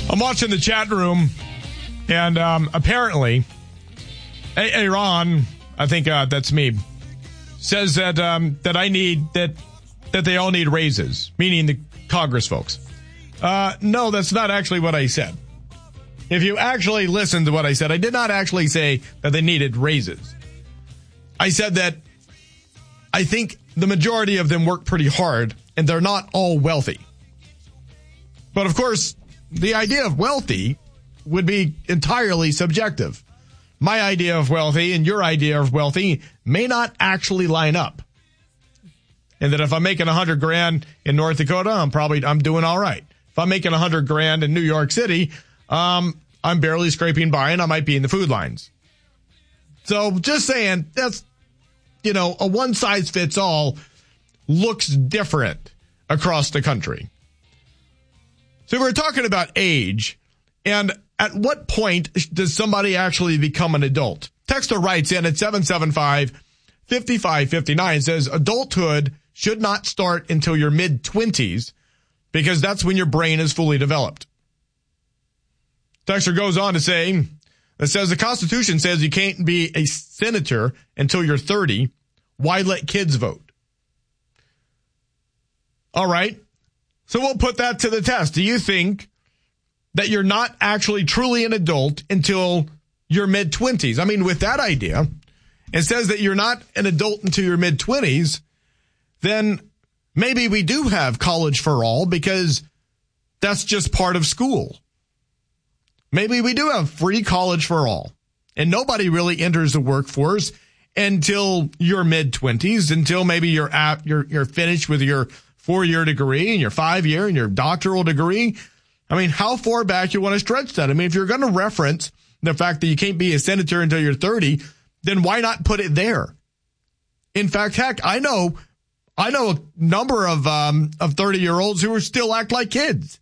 I'm watching the chat room, and apparently, Aaron, I think that's me, says that that I need that they all need raises, meaning the Congress folks. No, that's not actually what I said. If you actually listen to what I said, I did not actually say that they needed raises. I said that I think the majority of them work pretty hard, and they're not all wealthy. But of course, the idea of wealthy would be entirely subjective. My idea of wealthy and your idea of wealthy may not actually line up. And that if I'm making $100,000 in North Dakota, I'm doing all right. If I'm making $100,000 in New York City, I'm barely scraping by, and I might be in the food lines. So just saying, that's, a one size fits all looks different across the country. So we're talking about age, and at what point does somebody actually become an adult? Texter writes in at 775-5559, says adulthood should not start until your mid-20s because that's when your brain is fully developed. Texter goes on to say, it says the Constitution says you can't be a senator until you're 30. Why let kids vote? All right. So we'll put that to the test. Do you think that you're not actually truly an adult until your mid-20s? I mean, with that idea, it says that you're not an adult until your mid-20s, then maybe we do have college for all because that's just part of school. Maybe we do have free college for all, and nobody really enters the workforce until your mid-20s, until maybe you're finished with your 4-year degree and your 5-year and your doctoral degree. I mean, how far back you want to stretch that? I mean, if you're going to reference the fact that you can't be a senator until you're 30, then why not put it there? In fact, heck, I know a number of 30-year-olds who still act like kids.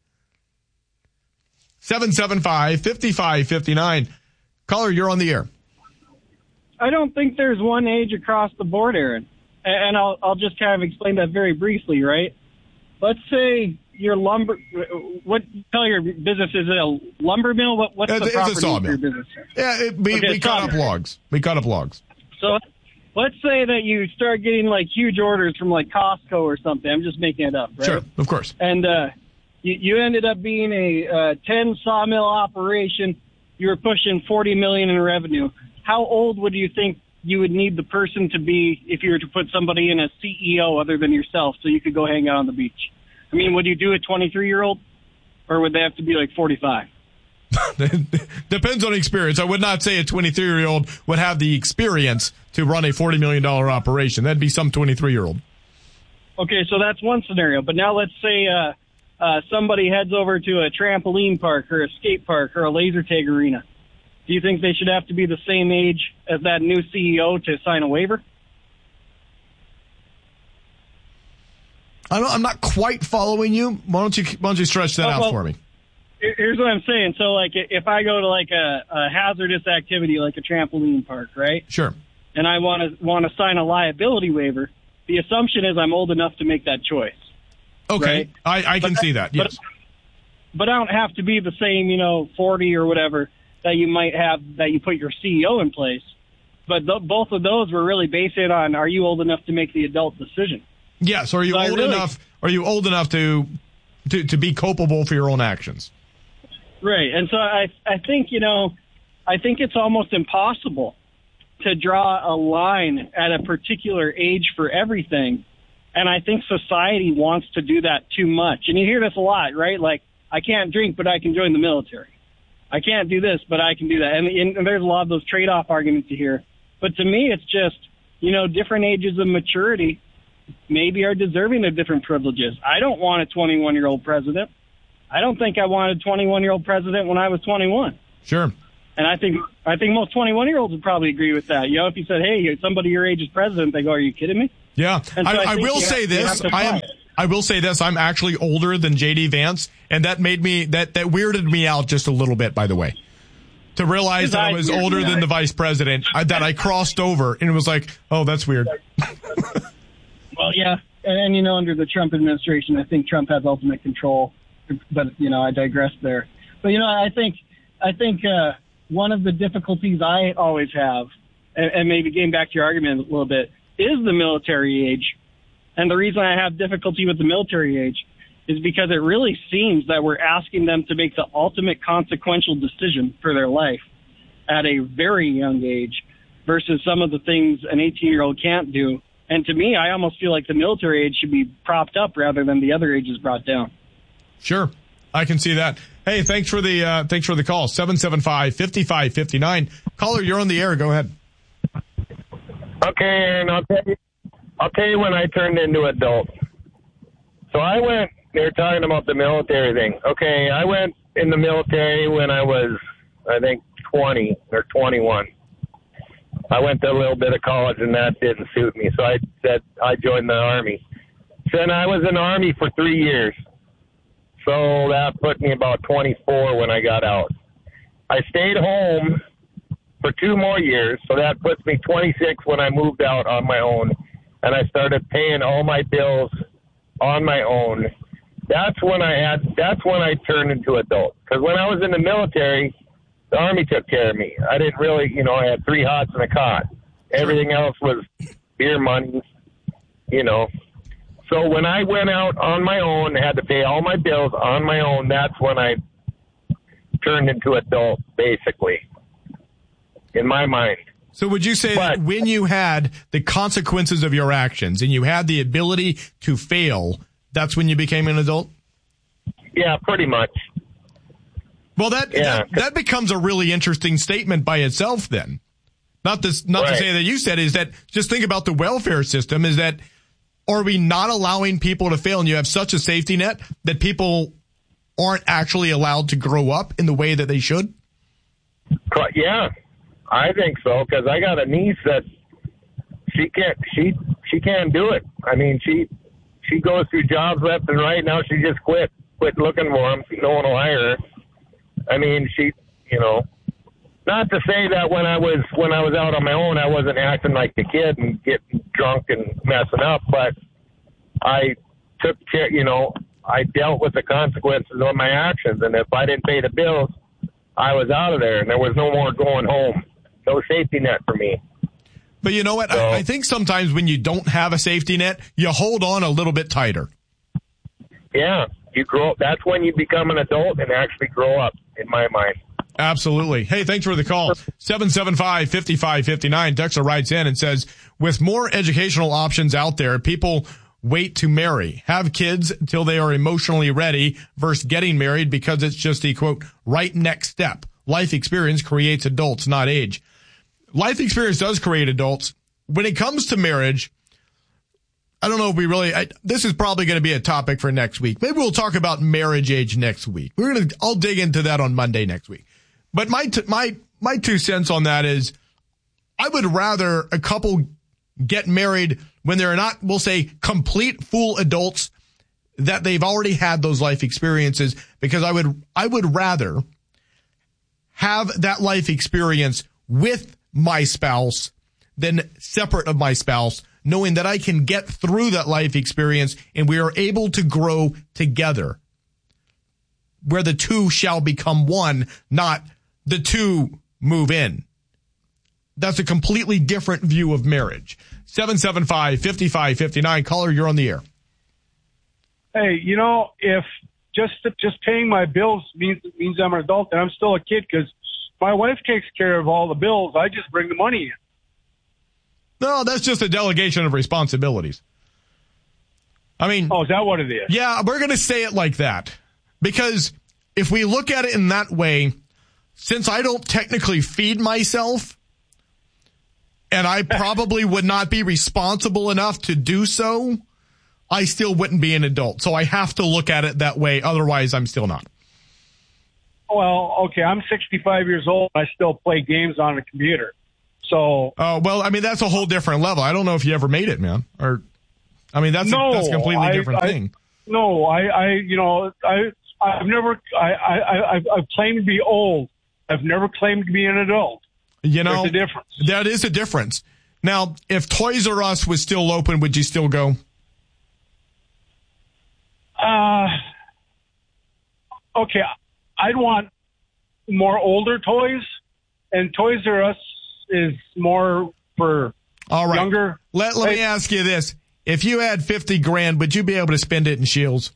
775-5559. Caller, you're on the air. I don't think there's one age across the board, Aaron. And I'll just kind of explain that very briefly, right? Let's say your tell your business, is it a lumber mill? What's the proper name for your business? Yeah, we cut up logs. We cut up logs. So let's say that you start getting like huge orders from like Costco or something. I'm just making it up, right? Sure, of course. And you ended up being a 10 sawmill operation. You were pushing $40 million in revenue. How old would you think you would need the person to be if you were to put somebody in as CEO other than yourself so you could go hang out on the beach? I mean, would you do a 23-year-old, or would they have to be like 45? Depends on experience. I would not say a 23-year-old would have the experience to run a $40 million operation. That'd be some 23-year-old. Okay, so that's one scenario. But now let's say somebody heads over to a trampoline park or a skate park or a laser tag arena. Do you think they should have to be the same age as that new CEO to sign a waiver? I'm not quite following you. Why don't you stretch that out for me? Here's what I'm saying. So, like, if I go to like a hazardous activity like a trampoline park, right? Sure. And I want to sign a liability waiver, the assumption is I'm old enough to make that choice. Okay, right? I can see that. Yes. But I don't have to be the same, 40 or whatever that you might have that you put your CEO in place. But both of those were really based on, are you old enough to make the adult decision? Yes. Are you old enough? Are you old enough to be culpable for your own actions? Right. And so I think, I think it's almost impossible to draw a line at a particular age for everything. And I think society wants to do that too much. And you hear this a lot, right? Like, I can't drink, but I can join the military. I can't do this, but I can do that. And there's a lot of those trade-off arguments you hear. But to me, it's just, different ages of maturity maybe are deserving of different privileges. I don't want a 21-year-old president. I don't think I wanted a 21-year-old president when I was 21. Sure. And I think most 21-year-olds would probably agree with that. If you said, hey, somebody your age is president, they go, are you kidding me? Yeah. So I will say this. I will say this. I'm actually older than J.D. Vance, and that made me that weirded me out just a little bit, by the way. To realize that I was older than the vice president, that I crossed over, and it was like, oh, that's weird. Well, yeah. And, under the Trump administration, I think Trump has ultimate control. But, I digress there. But I think one of the difficulties I always have, and maybe getting back to your argument a little bit, is the military age. And the reason I have difficulty with the military age is because it really seems that we're asking them to make the ultimate consequential decision for their life at a very young age versus some of the things an 18-year-old can't do. And to me, I almost feel like the military age should be propped up rather than the other ages brought down. Sure. I can see that. Hey, thanks for the call. 775-5559. Caller, you're on the air. Go ahead. Okay, Aaron, I'll tell you when I turned into adult. So they're talking about the military thing. Okay, I went in the military when I was, I think, 20 or 21. I went to a little bit of college and that didn't suit me. So I said I joined the Army. Then I was in the Army for 3 years. So that put me about 24 when I got out. I stayed home for 2 more years, so that puts me 26 when I moved out on my own, and I started paying all my bills on my own. That's when I turned into adult. Because when I was in the military, the Army took care of me. I didn't really, I had 3 hots and a cot. Everything else was beer money, So when I went out on my own, had to pay all my bills on my own, that's when I turned into adult, basically, in my mind. So would you say that when you had the consequences of your actions and you had the ability to fail, that's when you became an adult? Yeah, pretty much. Well, that becomes a really interesting statement by itself then. Not to say that you said, is that just think about the welfare system, is that are we not allowing people to fail and you have such a safety net that people aren't actually allowed to grow up in the way that they should? Yeah, I think so, because I got a niece that she can't do it. I mean, she goes through jobs left and right. Now she just quit looking for them. No one will hire her. I mean, not to say that when I was out on my own, I wasn't acting like a kid and getting drunk and messing up, but I took care, I dealt with the consequences of my actions. And if I didn't pay the bills, I was out of there and there was no more going home. No safety net for me. But you know what? So, I think sometimes when you don't have a safety net, you hold on a little bit tighter. Yeah, you grow. That's when you become an adult and actually grow up, in my mind. Absolutely. Hey, thanks for the call. 775-5559. Dexter writes in and says, with more educational options out there, people wait to marry, have kids until they are emotionally ready versus getting married because it's just the, quote, right next step. Life experience creates adults, not age. Life experience does create adults. When it comes to marriage, I don't know if we really, this is probably going to be a topic for next week. Maybe we'll talk about marriage age next week. I'll dig into that on Monday next week. But my 2 cents on that is I would rather a couple get married when they're not, we'll say, complete full adults, that they've already had those life experiences, because I would rather have that life experience with my spouse than separate of my spouse, knowing that I can get through that life experience and we are able to grow together, where the two shall become one, not the two move in. That's a completely different view of marriage. 775-5559. Caller, you're on the air. Hey, if just paying my bills means I'm an adult, and I'm still a kid because my wife takes care of all the bills. I just bring the money in. No, that's just a delegation of responsibilities. I mean... Oh, is that what it is? Yeah, we're going to say it like that. Because if we look at it in that way, since I don't technically feed myself, and I probably would not be responsible enough to do so, I still wouldn't be an adult. So I have to look at it that way. Otherwise, I'm still not. Well, okay, I'm 65 years old. I still play games on the computer. So. Well, I mean, that's a whole different level. I don't know if you ever made it, man. Or, I mean, that's a completely different thing. No, I've claimed to be old. I've never claimed to be an adult. There's a difference. That is a difference. Now, if Toys R Us was still open, would you still go? Okay, I'd want more older toys, and Toys R Us is more for All right. younger. Let me ask you this. If you had $50,000, would you be able to spend it in Shields?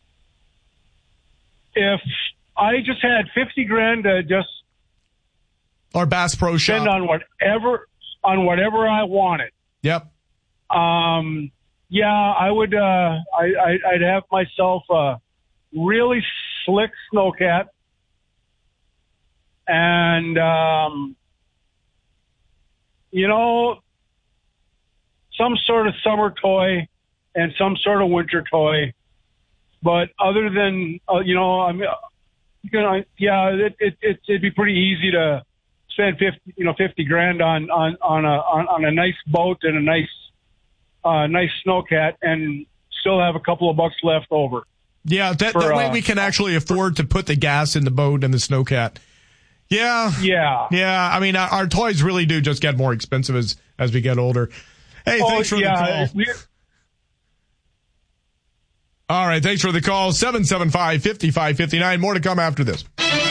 If I just had $50,000 to just Or Bass Pro Shop? spend on whatever I wanted. Yep. Yeah, I would. I'd have myself a really slick snowcat, and some sort of summer toy and some sort of winter toy. But other than it'd be pretty easy to spend $50,000 on a nice boat and a nice snowcat, and still have a couple of bucks left over. Yeah, that way we can actually afford to put the gas in the boat and the snowcat. Yeah. I mean, our toys really do just get more expensive as we get older. Hey, thanks for the call. All right, thanks for the call. 775-5559. More to come after this.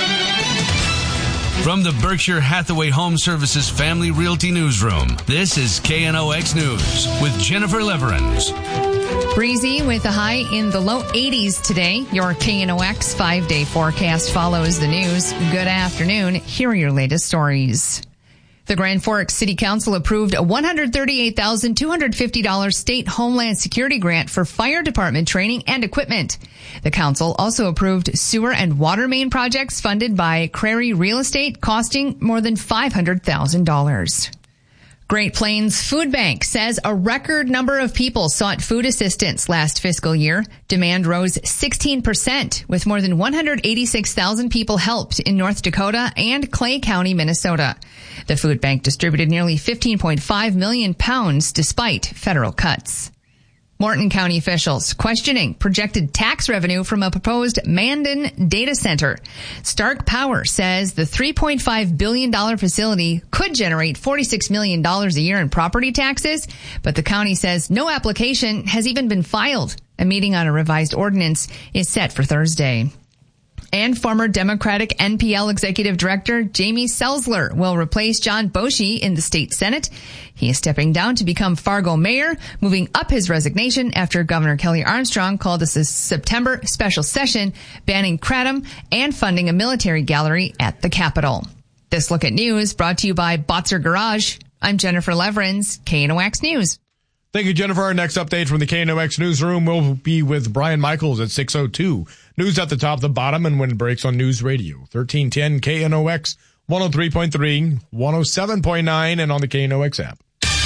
From the Berkshire Hathaway Home Services Family Realty Newsroom, this is KNOX News with Jennifer Leverins. Breezy with a high in the low 80s today. Your KNOX 5-day forecast follows the news. Good afternoon. Here are your latest stories. The Grand Forks City Council approved a $138,250 state Homeland Security grant for fire department training and equipment. The council also approved sewer and water main projects funded by Crary Real Estate, costing more than $500,000. Great Plains Food Bank says a record number of people sought food assistance last fiscal year. Demand rose 16%, with more than 186,000 people helped in North Dakota and Clay County, Minnesota. The food bank distributed nearly 15.5 million pounds despite federal cuts. Morton County officials questioning projected tax revenue from a proposed Mandan data center. Stark Power says the $3.5 billion facility could generate $46 million a year in property taxes, but the county says no application has even been filed. A meeting on a revised ordinance is set for Thursday. And former Democratic NPL Executive Director Jamie Selzler will replace John Boschee in the state Senate. He is stepping down to become Fargo mayor, moving up his resignation after Governor Kelly Armstrong called this a September special session, banning kratom and funding a military gallery at the Capitol. This Look at News brought to you by Botzer Garage. I'm Jennifer Leverins, KNOX News. Thank you, Jennifer. Our next update from the KNOX newsroom will be with Brian Michaels at 6:02. News at the top, the bottom, and when it breaks on News Radio. 1310 KNOX, 103.3, 107.9, and on the KNOX app.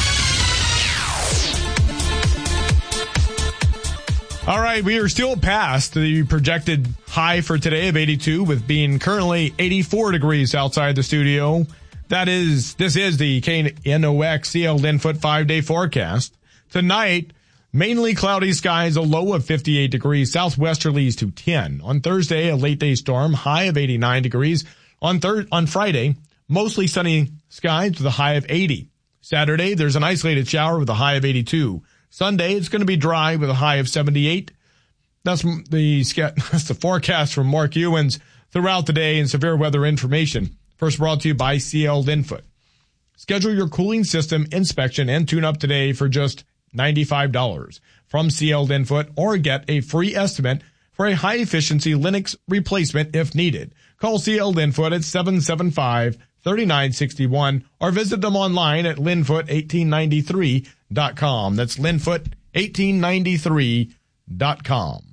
All right, we are still past the projected high for today of 82, with being currently 84 degrees outside the studio. This is the KNOX CL Linfoot 5-day forecast. Tonight, mainly cloudy skies, a low of 58 degrees, southwesterlies to 10. On Thursday, a late day storm, high of 89 degrees. On Friday, mostly sunny skies with a high of 80. Saturday, there's an isolated shower with a high of 82. Sunday, it's going to be dry with a high of 78. That's the forecast from Mark Ewens throughout the day and severe weather information. First brought to you by CL Linfoot. Schedule your cooling system inspection and tune-up today for just $95 from CL Linfoot, or get a free estimate for a high-efficiency Linux replacement if needed. Call CL Linfoot at 775-3961 or visit them online at linfoot1893.com. That's linfoot1893.com.